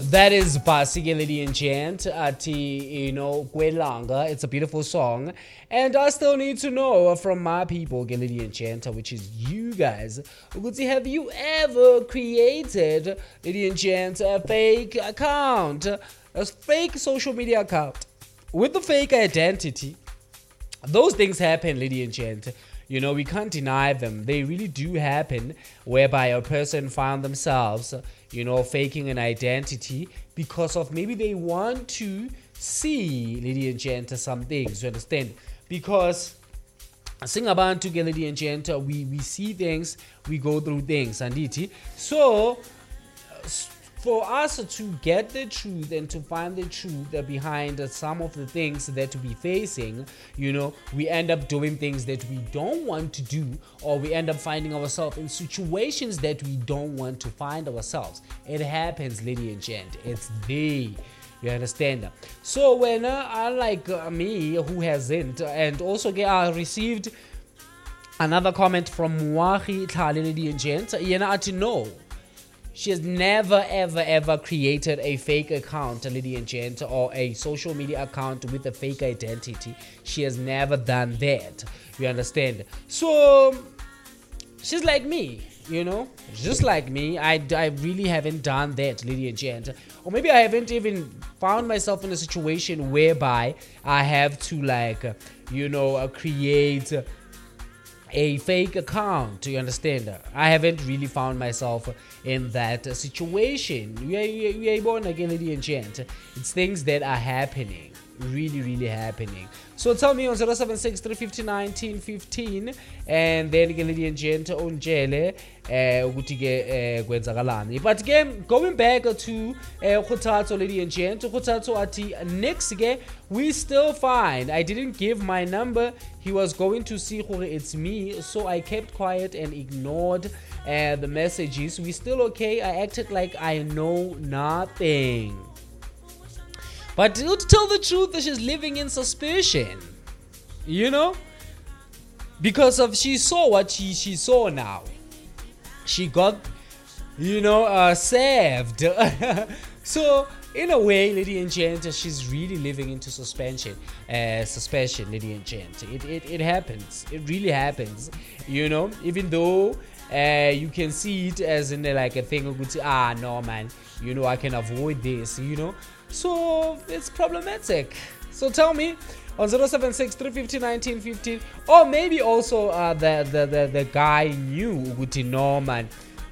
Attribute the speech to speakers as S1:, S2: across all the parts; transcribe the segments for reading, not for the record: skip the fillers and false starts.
S1: That is Basike Lady and Gent at Gwelanga. It's a beautiful song. And I still need to know from my people, Lady and Gent, which is you guys. Have you ever created, Lady and Gent, a fake account? A fake social media account with the fake identity? Those things happen, Lady and Gent. We can't deny them. They really do happen, whereby a person found themselves, faking an identity because of maybe they want to see, Lady and Gent, some things, you understand? Because sing about to get Lady and Gent, we see things, we go through things, and it. So for us to get the truth and to find the truth behind some of the things that we facing, we end up doing things that we don't want to do, or we end up finding ourselves in situations that we don't want to find ourselves. It happens, Lady and Gent. It's there. You understand? So when unlike me, who hasn't, and also I received another comment from Mwahi Tlale, Lady and Gent, to know. She has never, ever, ever created a fake account, Lady and Gent, or a social media account with a fake identity. She has never done that. You understand? So, she's like me, just like me. I really haven't done that, Lady and Gent. Or maybe I haven't even found myself in a situation whereby I have to, create a fake account. You understand? I haven't really found myself in that situation. We are born again, Lady and Gent. It's things that are happening, really, really happening. So tell me on 076 350 1915, and then Lady and Gent unjele ukuthi ke kwenzakalani. But again, going back to Khothatso, Lady and Gent, Khothatso ati next ke we still fine. I didn't give my number. He was going to see who it's me, so I kept quiet and ignored the messages. We still okay. I acted like I know nothing. But to tell the truth, she's living in suspicion, because of she saw what she saw now. She got, saved. So in a way, Lady and Gent, she's really living into suspicion, Lady and Gent. It happens. It really happens. Even though you can see it as in like a thing of no man, I can avoid this, So it's problematic. So tell me on 076 350 1915, or maybe also the guy knew Uguti Norman,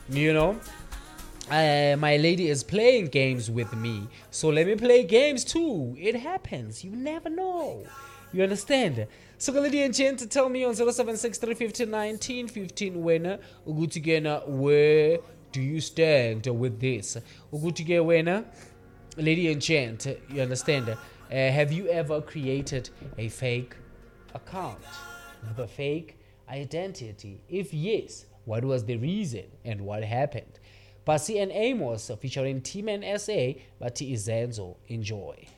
S1: my lady is playing games with me, so let me play games too. It happens. You never know. You understand? So Lady and Gent, tell me on 076 350 1915 when Uguti where do you stand with this? Uguti winner. Lady and Gent, you understand? Have you ever created a fake account with a fake identity? If yes, what was the reason and what happened? Pasi and Amos featuring Team and SA, but Izenzo. Enjoy.